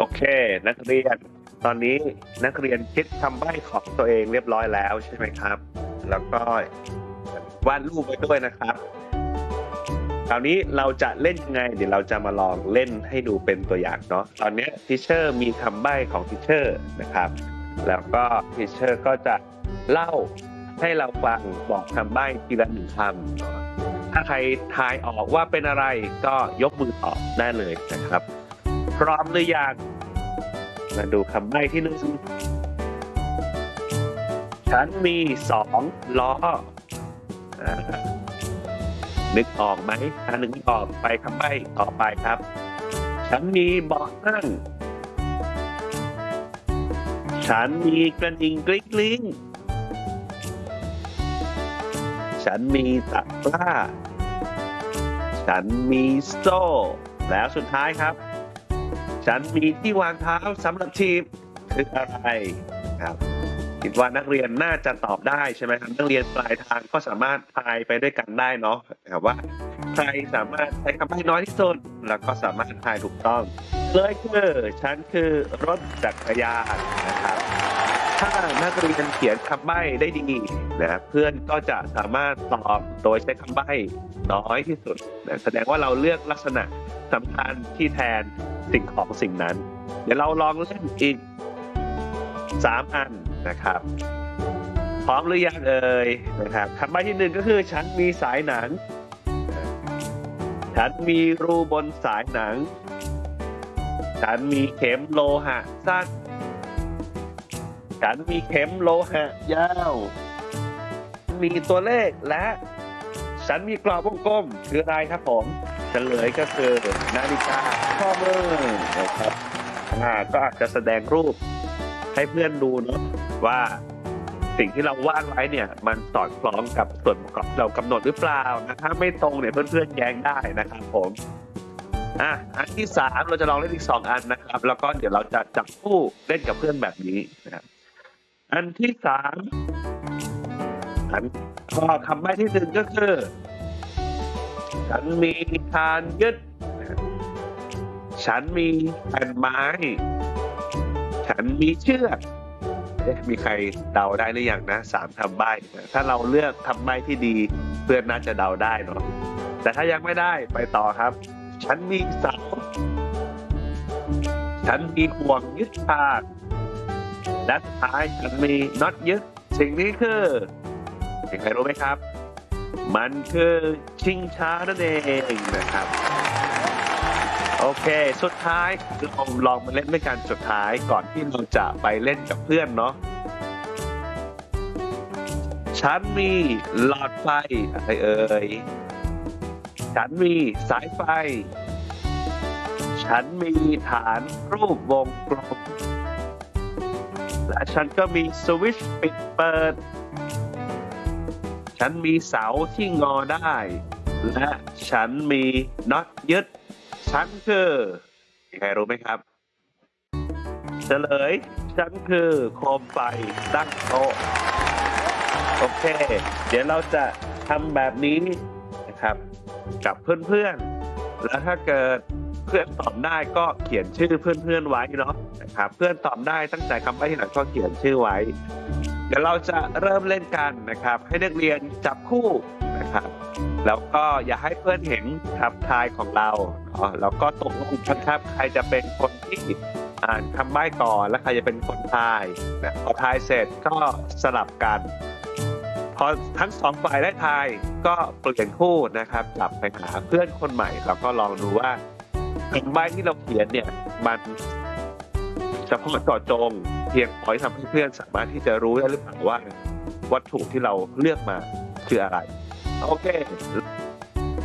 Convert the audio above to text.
โอเคนักเรียนตอนนี้นักเรียนคิดคำใบ้ของตัวเองเรียบร้อยแล้วใช่ไหมครับแล้วก็วาดรูปไปด้วยนะครับคราวนี้เราจะเล่นยังไงเดี๋ยวเราจะมาลองเล่นให้ดูเป็นตัวอย่างเนาะตอนนี้ทีเชอร์มีคำใบ้ของทีเชอร์นะครับแล้วก็ทีเชอร์ก็จะเล่าให้เราฟังบอกคำใบ้ทีละหนึ่งคำถ้าใครทายออกว่าเป็นอะไรก็ยกมือตอบได้เลยนะครับพร้อมหรือยังมาดูคำใบ้ที่หนึ่งฉันมี2 ล้อนึกออกไหมถ้านึกไม่ออกไปคำใบ้ต่อไปครับฉันมีเบาะนั่งฉันมีกระดิ่งกริ๊งกริ๊งฉันมีตะกร้าฉันมีโซ่แล้วสุดท้ายครับฉันมีที่วางเท้าสำหรับทีมคืออะไรครับคิดว่านักเรียนน่าจะตอบได้ใช่ไหมครับนักเรียนปลายทางก็สามารถทายไปด้วยกันได้เนาะครับว่าใครสามารถใช้คำใบ้น้อยที่สุดแล้วก็สามารถทายถูกต้องเลยคือฉันคือรถจักรยานนะครับถ้านักเรียนเขียนคำใบ้ได้ดีนะเพื่อนก็จะสามารถตอบโดยใช้คำใบ้น้อยที่สุดนะแสดงว่าเราเลือกลักษณะสำคัญที่แทนสิ่งของสิ่งนั้นเดี๋ยวเราลองเล่นอีก3 อันนะครับพร้อมหรือยังเอ่ยนะครับคำใบ้ที่1ก็คือฉันมีสายหนังฉันมีรูบนสายหนังฉันมีเข็มโลหะสั้นฉันมีเข็มโลหะยาวมีตัวเลขและฉันมีกรอบวงกลมคืออะไรครับผมเฉลยก็คือนาฬิกาข้อมือนะครับก็อาจจะแสดงรูปให้เพื่อนดูเนาะว่าสิ่งที่เราวาดไว้เนี่ยมันสอดคล้องกับส่วนประกอบเรากำหนดหรือเปล่านะถ้าไม่ตรงเนี่ยเพื่อนๆแย้งได้นะครับผมอันที่3เราจะลองเล่นอีก2 อันนะครับแล้วก็เดี๋ยวเราจะจับคู่เล่นกับเพื่อนแบบนี้นะครับอันที่3ก็คำใบ้ที่1ก็คือฉันมีคานยึดฉันมีแผ่นไม้ฉันมีเชือกมีใครเดาได้หรือยังนะ3 คำใบ้ถ้าเราเลือกคำใบ้ที่ดีเพื่อนน่าจะเดาได้เนาะแต่ถ้ายังไม่ได้ไปต่อครับฉันมีเสาฉันมีห่วงยึดฉากและสุดท้ายฉันมีน็อตยึดสิ่งนี้คือใครรู้ไหมครับมันคือชิงช้านั่นเองนะครับโอเคสุดท้ายเราลองมาเล่นด้วยกันสุดท้ายก่อนที่เราจะไปเล่นกับเพื่อนเนาะฉันมีหลอดไฟอะไรเอ่ยฉันมีสายไฟฉันมีฐานรูปวงกลมและฉันก็มีสวิตช์ปิดเปิดฉันมีเสาที่งอได้และฉันมีน็อตยึดฉันคือใครรู้ไหมครับเฉลยฉันคือโคมไฟตั้งโต๊ะโอเคเดี๋ยวเราจะทำแบบนี้นะครับกับเพื่อนๆแล้วถ้าเกิดเพื่อนตอบได้ก็เขียนชื่อเพื่อนๆไว้เนาะนะครับเพื่อนตอบได้ตั้งใจคำใบ้ที่ไหนก็เขียนชื่อไว้เดี๋ยวเราจะเริ่มเล่นกันนะครับให้นักเรียนจับคู่นะครับแล้วก็อย่าให้เพื่อนเห็นครับทายของเราแล้วก็ตกลงกันครับใครจะเป็นคนที่อ่านคำใบ้ก่อนและใครจะเป็นคนทายนะพอทายเสร็จก็สลับกันพอทั้ง2 ฝ่ายได้ทายก็เปลี่ยนคู่นะครับกลับไปหาเพื่อนคนใหม่แล้วก็ลองดูว่าคำใบ้ที่เราเขียนเนี่ยมันเฉพาะเจาะจงเพียงพอที่ทำให้เพื่อนสามารถที่จะรู้ได้หรือเปล่าว่าวัตถุที่เราเลือกมาคืออะไรโอเค